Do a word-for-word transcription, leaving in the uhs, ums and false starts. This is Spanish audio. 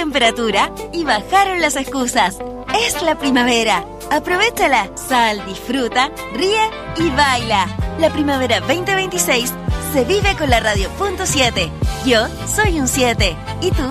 temperatura y bajaron las excusas. Es la primavera. Aprovéchala. Sal, disfruta, ríe y baila. La primavera veinte veintiséis se vive con la radio punto siete. Yo soy un siete. ¿Y tú?